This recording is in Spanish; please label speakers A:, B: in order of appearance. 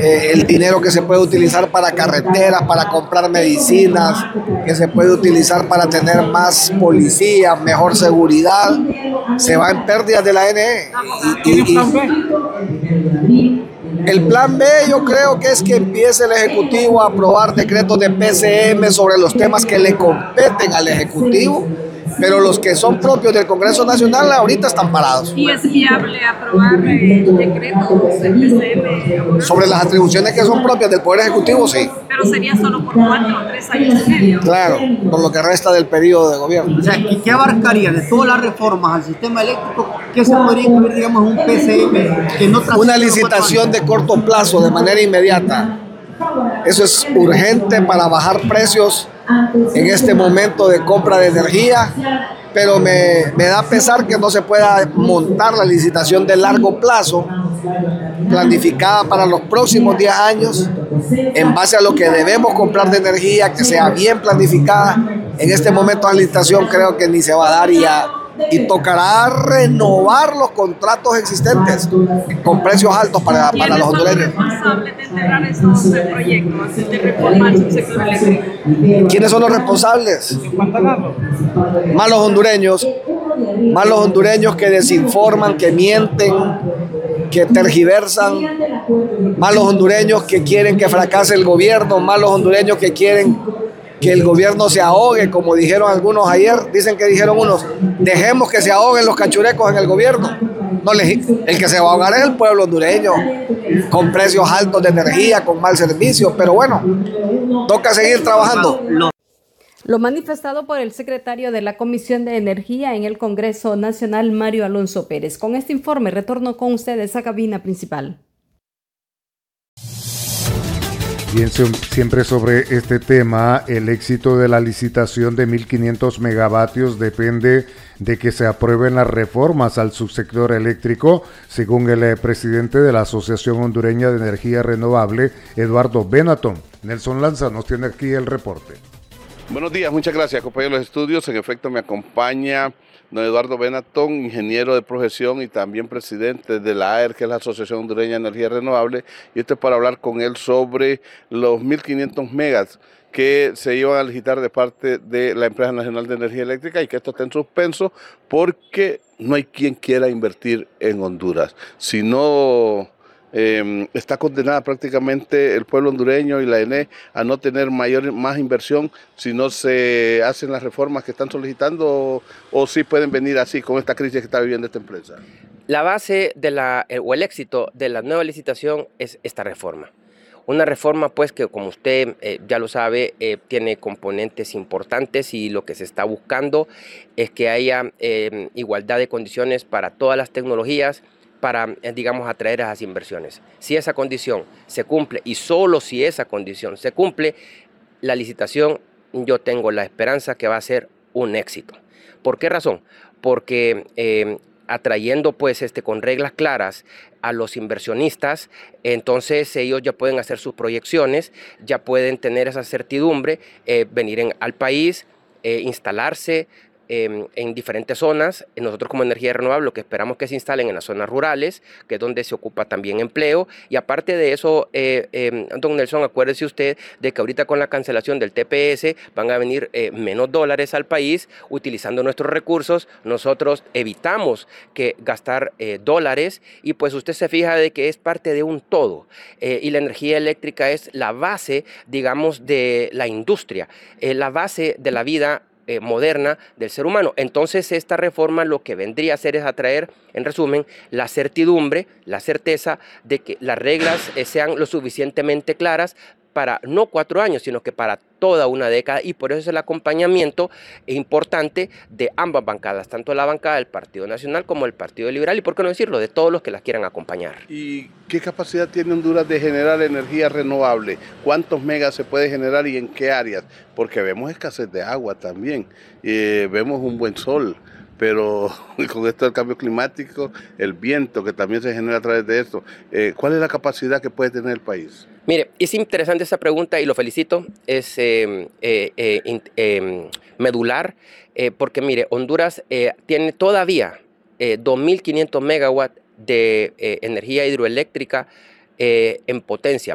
A: el dinero que se puede utilizar para carreteras, para comprar medicinas, que se puede utilizar para tener más policía, mejor seguridad, se va en pérdidas de la NE. El plan B yo creo que es que empiece el Ejecutivo a aprobar decretos de PCM sobre los temas que le competen al Ejecutivo, pero los que son propios del Congreso Nacional ahorita están parados.
B: ¿Y es viable aprobar decretos de PCM?
A: Sobre las atribuciones que son propias del Poder Ejecutivo, sí.
B: Pero sería solo por 4 o 3 años y medio.
A: Claro, por lo que resta del periodo de gobierno.
C: O sea, ¿qué abarcaría de todas las reformas al sistema eléctrico? ¿Qué se podría incluir, digamos, en un PCM que no transcurra?
A: Una licitación de corto plazo, de manera inmediata. Eso es urgente para bajar precios en este momento de compra de energía, pero me da pesar que no se pueda montar la licitación de largo plazo, planificada para los próximos 10 años, en base a lo que debemos comprar de energía, que sea bien planificada. En este momento la licitación creo que ni se va a dar y tocará renovar los contratos existentes con precios altos para los hondureños.
B: ¿Quiénes son los responsables de enterrar estos proyectos de reforma al subsector eléctrico?
A: ¿Quiénes son los responsables? Malos hondureños que desinforman, que mienten, que tergiversan, malos hondureños que quieren que fracase el gobierno, malos hondureños que quieren que el gobierno se ahogue, como dijeron algunos ayer. Dicen que dijeron unos, dejemos que se ahoguen los cachurecos en el gobierno. No, el que se va a ahogar es el pueblo hondureño, con precios altos de energía, con mal servicio, pero bueno, toca seguir trabajando.
D: Lo manifestado por el secretario de la Comisión de Energía en el Congreso Nacional, Mario Alonso Pérez. Con este informe retorno con ustedes a cabina principal.
E: Bien, siempre sobre este tema, el éxito de la licitación de 1.500 megavatios depende de que se aprueben las reformas al subsector eléctrico, según el presidente de la Asociación Hondureña de Energía Renovable, Eduardo Benetton. Nelson Lanza nos tiene aquí el reporte.
F: Buenos días, muchas gracias, compañeros de los estudios. En efecto, me acompaña don Eduardo Benetton, ingeniero de profesión y también presidente de la AER, que es la Asociación Hondureña de Energía Renovable, y esto es para hablar con él sobre los 1.500 megas que se iban a licitar de parte de la Empresa Nacional de Energía Eléctrica y que esto está en suspenso porque no hay quien quiera invertir en Honduras. Si no está condenada prácticamente el pueblo hondureño y la ENE a no tener más inversión si no se hacen las reformas que están solicitando, o si pueden venir así con esta crisis que está viviendo esta empresa.
G: La base o el éxito de la nueva licitación es esta reforma. Una reforma pues que, como usted ya lo sabe, tiene componentes importantes, y lo que se está buscando es que haya igualdad de condiciones para todas las tecnologías, para, digamos, atraer esas inversiones. Si esa condición se cumple, y solo si esa condición se cumple, la licitación, yo tengo la esperanza que va a ser un éxito. ¿Por qué razón? Porque atrayendo pues con reglas claras a los inversionistas, entonces ellos ya pueden hacer sus proyecciones, ya pueden tener esa certidumbre, venir al país, instalarse en diferentes zonas. Nosotros, como Energía Renovable, lo que esperamos que se instalen en las zonas rurales, que es donde se ocupa también empleo. Y aparte de eso, don Nelson, acuérdese usted de que ahorita con la cancelación del TPS van a venir menos dólares al país. Utilizando nuestros recursos, nosotros evitamos que gastar dólares, y pues usted se fija de que es parte de un todo, y la energía eléctrica es la base, digamos, de la industria, la base de la vida moderna del ser humano. Entonces esta reforma lo que vendría a hacer es atraer, en resumen, la certidumbre, la certeza de que las reglas sean lo suficientemente claras para no 4 años, sino que para toda una década, y por eso es el acompañamiento importante de ambas bancadas, tanto la bancada del Partido Nacional como el Partido Liberal, y por qué no decirlo, de todos los que las quieran acompañar.
F: ¿Y qué capacidad tiene Honduras de generar energía renovable? ¿Cuántos megas se puede generar y en qué áreas? Porque vemos escasez de agua también, vemos un buen sol, pero con esto del cambio climático, el viento que también se genera a través de esto, ¿cuál es la capacidad que puede tener el país?
G: Mire, es interesante esa pregunta y lo felicito, es medular, porque mire, Honduras tiene todavía 2.500 megawatts de energía hidroeléctrica en potencia,